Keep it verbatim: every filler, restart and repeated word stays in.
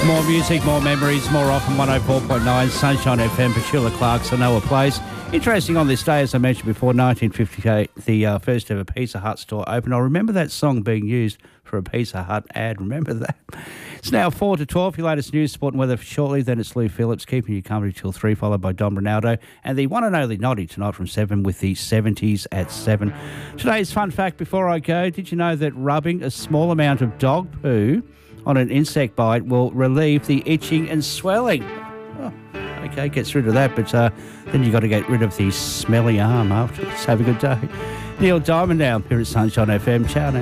More music, more memories, more often. one oh four point nine Sunshine F M for Sheila Clark's I Know a Place. Interesting on this day, as I mentioned before, nineteen fifty-eight, the uh, first ever Pizza Hut store opened. I remember that song being used for a Pizza Hut ad. Remember that? It's now four to twelve. Your latest news, sport and weather for shortly. Then it's Lou Phillips keeping you company till three, followed by Don Ronaldo. And the one and only Noddy tonight from seven with the seventies at seven. Today's fun fact before I go, did you know that rubbing a small amount of dog poo on an insect bite will relieve the itching and swelling? Oh, okay, gets rid of that, but uh, then you've got to get rid of the smelly arm afterwards. Have a good day. Neil Diamond now here at Sunshine F M. Ciao now.